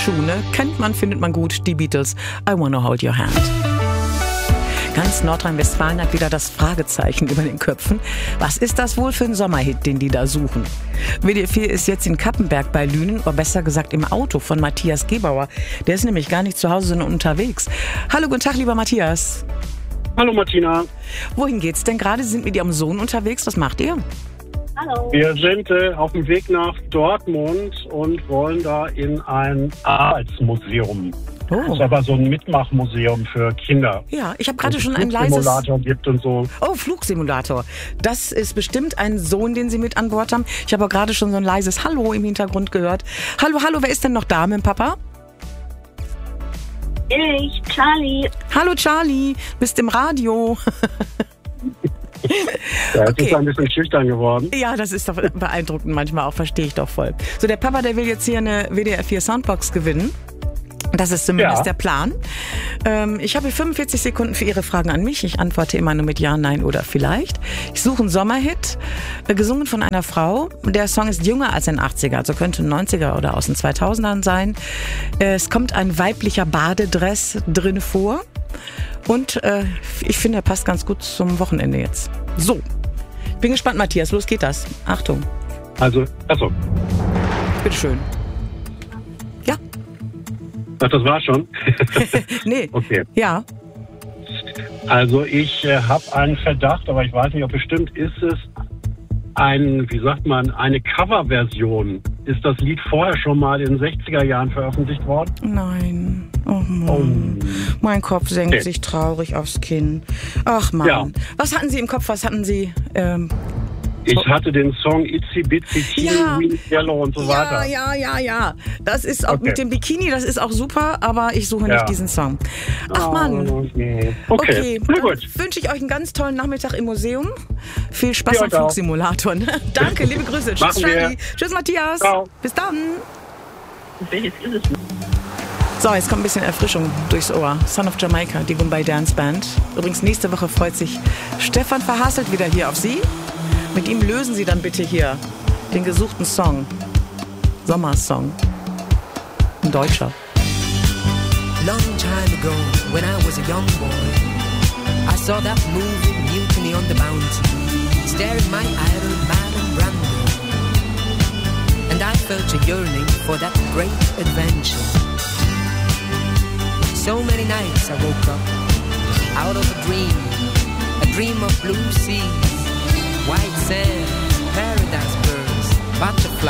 Schuhe kennt man, findet man gut, die Beatles, I Wanna Hold Your Hand. Ganz Nordrhein-Westfalen hat wieder das Fragezeichen über den Köpfen. Was ist das wohl für ein Sommerhit, den die da suchen? WDR 4 ist jetzt in Kappenberg bei Lünen, oder besser gesagt im Auto von Matthias Gebauer. Der ist nämlich gar nicht zu Hause, sondern unterwegs. Hallo, guten Tag, lieber Matthias. Hallo Martina. Wohin geht's denn gerade? Sie sind mit Ihrem Sohn unterwegs. Was macht ihr? Hallo. Wir sind auf dem Weg nach Dortmund und wollen da in ein Arbeitsmuseum. Oh. Das ist aber so ein Mitmachmuseum für Kinder. Ja, ich habe gerade schon ein ein leises... Flugsimulator gibt und so. Oh, Flugsimulator. Das ist bestimmt ein Sohn, den Sie mit an Bord haben. Ich habe auch gerade schon so ein leises Hallo im Hintergrund gehört. Hallo, wer ist denn noch da mit dem Papa? Ich, Charlie. Hallo Charlie, bist im Radio. Ja, Okay. ist ein bisschen schüchtern geworden. Ja, das ist doch beeindruckend manchmal auch, verstehe ich doch voll. So, der Papa, der will jetzt hier eine WDR 4 Soundbox gewinnen. Das ist zumindest der Plan. Ich habe 45 Sekunden für Ihre Fragen an mich. Ich antworte immer nur mit Ja, Nein oder Vielleicht. Ich suche einen Sommerhit, gesungen von einer Frau. Der Song ist jünger als ein 80er, also könnte ein 90er oder aus den 2000ern sein. Es kommt ein weiblicher Badedress drin vor. Und ich finde, er passt ganz gut zum Wochenende jetzt. So, ich bin gespannt, Matthias. Los geht das. Achtung. Also, achso. Bitteschön. Ja. Ach, das war schon? Nee. Okay. Ja. Also ich habe einen Verdacht, aber ich weiß nicht, ob bestimmt ist es eine Coverversion. Ist das Lied vorher schon mal in den 60er Jahren veröffentlicht worden? Nein. Oh Mann. Mein Kopf senkt sich traurig aufs Kinn. Ach Mann. Ja. Was hatten Sie im Kopf? Was hatten Sie? Ich hatte den Song Itsy Bitsy Teeny Ja. Weeny Yellow und so weiter. Ja. Das ist auch Okay. mit dem Bikini, das ist auch super, aber ich suche nicht diesen Song. Ach Mann. Okay, Okay, na dann gut. wünsche ich euch einen ganz tollen Nachmittag im Museum. Viel Spaß Ja, am ciao. Flugsimulator. Ne? Danke, liebe Grüße. Tschüss, Machen wir. Charlie. Tschüss, Matthias. Ciao. Bis dann. Welches ist es? So, jetzt kommt ein bisschen Erfrischung durchs Ohr. Son of Jamaica, die Mumbai Dance Band. Übrigens, nächste Woche freut sich Stefan Verhasselt wieder hier auf Sie. Mit ihm lösen Sie dann bitte hier den gesuchten Song. Sommersong. Ein Deutscher. Long time ago, when I was a young boy, I saw that movie Mutiny on the Bounty, staring my idol Marlon Brando, and I felt a yearning for that great adventure. So many nights I woke up out of a dream of blue seas, white sand, paradise birds, butterflies.